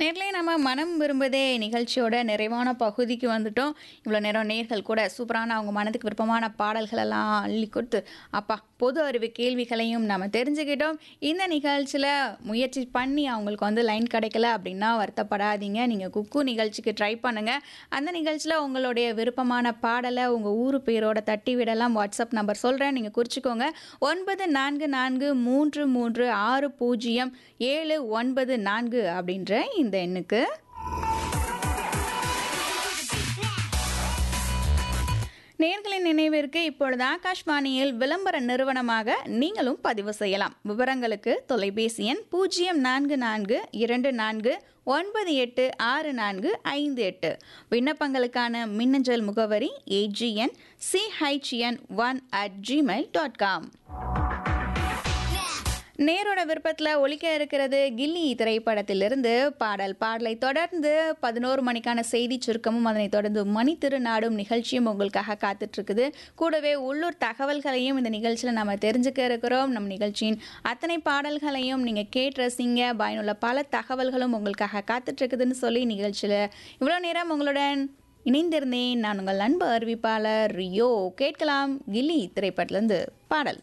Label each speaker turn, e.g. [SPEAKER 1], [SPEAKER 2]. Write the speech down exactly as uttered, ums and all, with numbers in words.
[SPEAKER 1] நேர்லயே நம்ம மனம் விரும்புதே நிகழ்ச்சியோட நிறைவான பகுதிக்கு வந்துட்டோம். இவ்வளோ நேரம் நேர்கள் கூட சூப்பரான அவங்க மனதுக்கு விருப்பமான பாடல்கள் எல்லாம் அள்ளி கொடுத்து, அப்பா பொது அறிவு கேள்விகளையும் நம்ம தெரிஞ்சுக்கிட்டோம். இந்த நிகழ்ச்சியில் முயற்சி பண்ணி அவங்களுக்கு வந்து லைன் கிடைக்கல அப்படின்னா வருத்தப்படாதீங்க. நீங்கள் குக்கு நிகழ்ச்சிக்கு ட்ரை பண்ணுங்கள். அந்த நிகழ்ச்சியில் உங்களுடைய விருப்பமான பாடலை உங்கள் ஊர் பேரோட தட்டி விடலாம். வாட்ஸ்அப் நம்பர் சொல்கிறேன், நீங்கள் குறிச்சிக்கோங்க. ஒன்பது நான்கு நான்கு மூன்று மூன்று ஆறு பூஜ்ஜியம் ஏழு ஒன்பது நான்கு அப்படின்ற இந்த எண்ணுக்கு. நேர்களின் நினைவிற்கு இப்பொழுது ஆகாஷ்வாணியில் விளம்பர நிறுவனமாக நீங்களும் பதிவு செய்யலாம். விவரங்களுக்கு தொலைபேசி எண் பூஜ்ஜியம் நான்கு நான்கு இரண்டு நான்கு ஒன்பது எட்டு ஆறு நான்கு ஐந்து எட்டு. விண்ணப்பங்களுக்கான மின்னஞ்சல் முகவரி AGN CHN one at Gmail dot com. நேரோட விருப்பத்தில் ஒலிக்க இருக்கிறது கில்லி திரைப்படத்திலிருந்து பாடல். பாடலை தொடர்ந்து பதினோரு மணிக்கான செய்தி சுருக்கமும் அதனை தொடர்ந்து மணி திருநாடும் நிகழ்ச்சியும் உங்களுக்காக காத்துட்ருக்குது. கூடவே உள்ளூர் தகவல்களையும் இந்த நிகழ்ச்சியில் நம்ம தெரிஞ்சுக்க இருக்கிறோம். நம் நிகழ்ச்சியின் அத்தனை பாடல்களையும் நீங்கள் கேட்டு ரசிங்க. பயனுள்ள பல தகவல்களும் உங்களுக்காக காத்துட்ருக்குதுன்னு சொல்லி நிகழ்ச்சியில் இவ்வளோ நேரம் உங்களுடன் இணைந்திருந்தேன். நான் உங்கள் அன்பு அறிவிப்பாளர் ரியோ. கேட்கலாம் கில்லி திரைப்படத்திலிருந்து பாடல்.